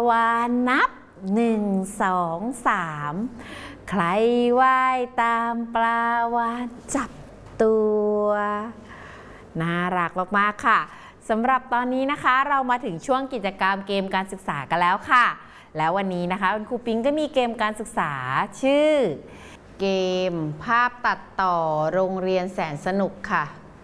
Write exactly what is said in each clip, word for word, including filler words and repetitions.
วาฬนับหนึ่งสองสามใครว่ายตามปลาวาฬจับตัวน่ารักมากๆค่ะสำหรับตอนนี้นะคะเรามาถึงช่วงกิจกรรมเกมการศึกษากันแล้วค่ะแล้ววันนี้นะคะคุณครูปิ๊งก็มีเกมการศึกษาชื่อเกมภาพตัดต่อโรงเรียนแสนสนุกค่ะ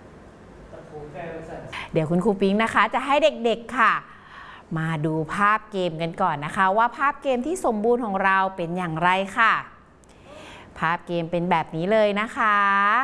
เดี๋ยวคุณครูปิ๊งนะคะจะให้เด็กๆค่ะมาดูภาพเกมกันก่อนนะคะว่าภาพเกมที่สมบูรณ์ของเราเป็นอย่างไรค่ะภาพเกมเป็นแบบนี้เลยนะคะ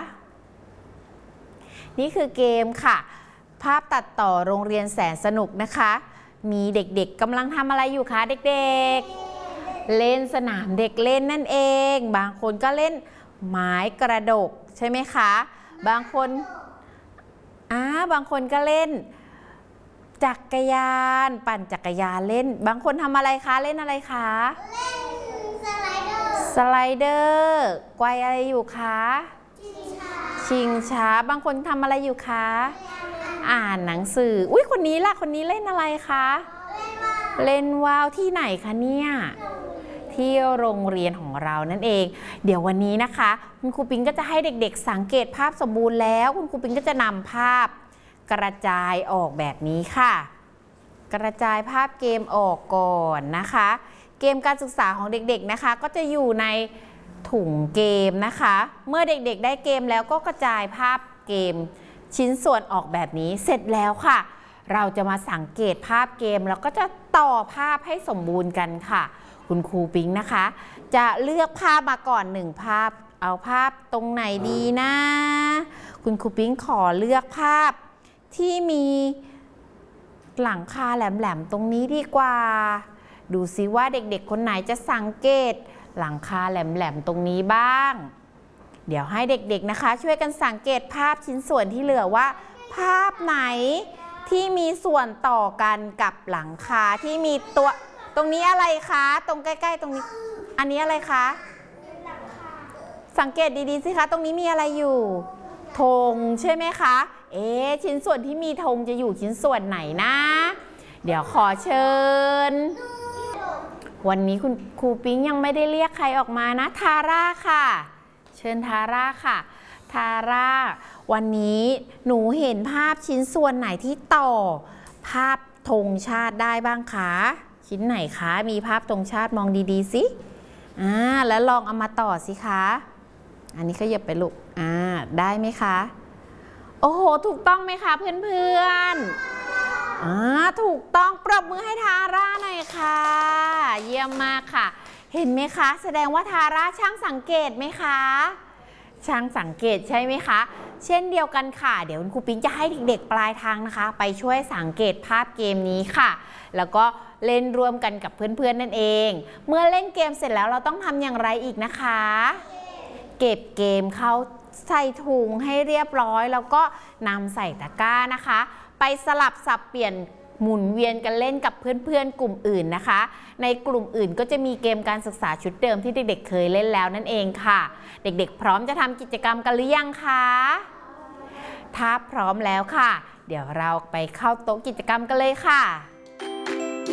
นี่คือเกมค่ะภาพตัดต่อโรงเรียนแสนสนุกนะคะมีเด็กๆกำลังทำอะไรอยู่คะเด็กๆเล่นสนามเด็กเล่นนั่นเองบางคนก็เล่นไม้กระดกใช่ไหมคะบางคนอ่าบางคนก็เล่นจักรยานปั่นจักรยานเล่นบางคนทำอะไรคะเล่นอะไรคะเล่นสไลเดอร์สไลเดอร์ไกวอะไรอยู่คะชิงช้าชิงช้าบางคนทำอะไรอยู่คะอ่านหนังสืออุ้ยคนนี้ล่ะคนนี้เล่นอะไรคะเล่นว่าวที่ไหนคะเนี่ยที่โรงเรียนของเรานั่นเองเดี๋ยววันนี้นะคะคุณครูปิ๊งก็จะให้เด็กๆสังเกตภาพสมบูรณ์แล้วคุณครูปิ๊งก็จะนำภาพกระจายออกแบบนี้ค่ะกระจายภาพเกมออกก่อนนะคะเกมการศึกษาของเด็กๆนะคะก็จะอยู่ในถุงเกมนะคะเมื่อเด็กๆได้เกมแล้วก็กระจายภาพเกมชิ้นส่วนออกแบบนี้เสร็จแล้วค่ะเราจะมาสังเกตภาพเกมแล้วก็จะต่อภาพให้สมบูรณ์กันค่ะคุณครูปิ๊งนะคะจะเลือกภาพมาก่อนหนึ่งภาพเอาภาพตรงไหนดีนะคุณครูปิ๊งขอเลือกภาพที่มีหลังคาแหลมๆตรงนี้ดีกว่าดูซิว่าเด็กๆคนไหนจะสังเกตหลังคาแหลมๆตรงนี้บ้างเดี๋ยวให้เด็กๆนะคะช่วยกันสังเกตภาพชิ้นส่วนที่เหลือว่าภาพไหนที่มีส่วนต่อกันกับหลังคาที่มีตัวตรงนี้อะไรคะตรงใกล้ๆตรงนี้อันนี้อะไรคะสังเกตดีๆสิคะตรงนี้มีอะไรอยู่ธงใช่ไหมคะเอ๊ะชิ้นส่วนที่มีธงจะอยู่ชิ้นส่วนไหนนะเดี๋ยวขอเชิญวันนี้คุณครูปิ๊งยังไม่ได้เรียกใครออกมานะทาร่าค่ะเชิญทาร่าค่ะทาร่าวันนี้หนูเห็นภาพชิ้นส่วนไหนที่ต่อภาพธงชาติได้บ้างคะชิ้นไหนคะมีภาพธงชาติมองดีๆสิอ่าแล้วลองเอามาต่อสิคะอันนี้ขยับไปลูกอ่าได้ไหมคะโอ้โหถูกต้องไหมคะเพื่อนๆอ่าถูกต้องปรบมือให้ทาร่าหน่อยค่ะเยี่ยมมากค่ะเห็นไหมคะแสดงว่าทาร่าช่างสังเกตไหมคะช่างสังเกตใช่ไหมคะเช่นเดียวกันค่ะเดี๋ยวคุณครูปิ๊งจะให้เด็กๆปลายทางนะคะไปช่วยสังเกตภาพเกมนี้ค่ะแล้วก็เล่นร่วมกันกับเพื่อนๆนั่นเองเมื่อเล่นเกมเสร็จแล้วเราต้องทำอย่างไรอีกนะคะเก็บเกมเข้าใส่ถุงให้เรียบร้อยแล้วก็นำใส่ตะกร้านะคะไปสลับสับเปลี่ยนหมุนเวียนกันเล่นกับเพื่อนๆกลุ่มอื่นนะคะในกลุ่มอื่นก็จะมีเกมการศึกษาชุดเดิมที่เด็กๆเคยเล่นแล้วนั่นเองค่ะเด็กๆพร้อมจะทำกิจกรรมกันหรือยังคะถ้าพร้อมแล้วค่ะเดี๋ยวเราไปเข้าโต๊ะกิจกรรมกันเลยค่ะ